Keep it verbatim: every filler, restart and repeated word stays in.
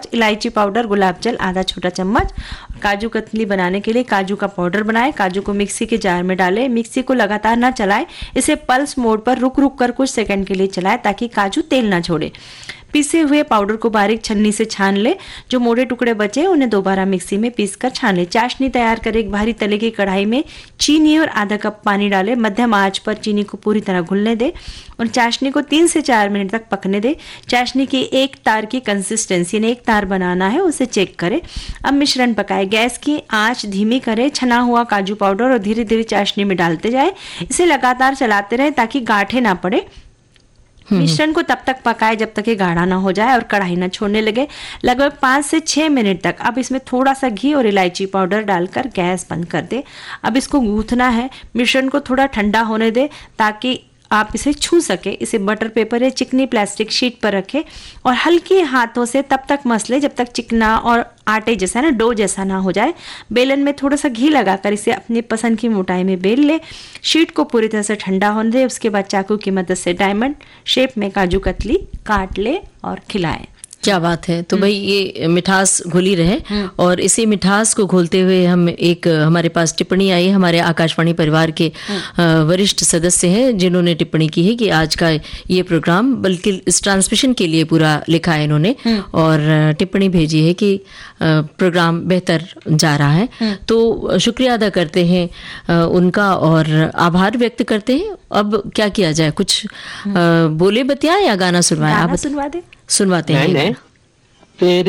इलायची पाउडर, गुलाब जल आधा छोटा चम्मच। काजू कतली बनाने के लिए काजू का पाउडर बनाएं। काजू को मिक्सी के जार में डालें। मिक्सी को लगातार ना चलाएं, इसे पल्स मोड पर रुक रुक कर कुछ सेकंड के लिए चलाएं ताकि काजू तेल ना छोड़े। पीसे हुए पाउडर को बारीक छन्नी से छान ले। जो मोटे टुकड़े बचे उन्हें दोबारा मिक्सी में पीसकर छान ले। चाशनी तैयार कर एक भारी तले की कढ़ाई में चीनी और आधा कप पानी डालें। मध्यम आंच पर चीनी को पूरी तरह घुलने दे और चाशनी को तीन से चार मिनट तक पकने दे। चाशनी की एक तार की कंसिस्टेंसी यानी एक तार बनाना है, उसे चेक करें। अब मिश्रण पकाए। गैस की आंच धीमी करें। छना हुआ काजू पाउडर और धीरे धीरे चाशनी में डालते जाए। इसे लगातार चलाते रहे ताकि गांठें ना पड़े। मिश्रण को तब तक पकाए जब तक ये गाढ़ा ना हो जाए और कढ़ाई ना छोड़ने लगे, लगभग पाँच से छह मिनट तक। अब इसमें थोड़ा सा घी और इलायची पाउडर डालकर गैस बंद कर दे। अब इसको गूंथना है। मिश्रण को थोड़ा ठंडा होने दे ताकि आप इसे छू सके। इसे बटर पेपर या चिकनी प्लास्टिक शीट पर रखें और हल्के हाथों से तब तक मसले जब तक चिकना और आटे जैसा ना डो जैसा ना हो जाए। बेलन में थोड़ा सा घी लगाकर इसे अपनी पसंद की मोटाई में बेल ले। शीट को पूरी तरह से ठंडा होने दे। उसके बाद चाकू की मदद से डायमंड शेप में काजू कतली काट ले और खिलाए। क्या बात है। तो भाई ये मिठास घुली रहे और इसी मिठास को घोलते हुए हम एक हमारे पास टिप्पणी आई हमारे आकाशवाणी परिवार के वरिष्ठ सदस्य हैं जिन्होंने टिप्पणी की है कि आज का ये प्रोग्राम बल्कि इस ट्रांसमिशन के लिए पूरा लिखा है इन्होंने और टिप्पणी भेजी है कि प्रोग्राम बेहतर जा रहा है। तो शुक्रिया अदा करते हैं उनका और आभार व्यक्त करते हैं। अब क्या किया जाए, कुछ बोले बतियाए या गाना सुनवाए? आप सुनवा दे सुनवाते हैं। तेरे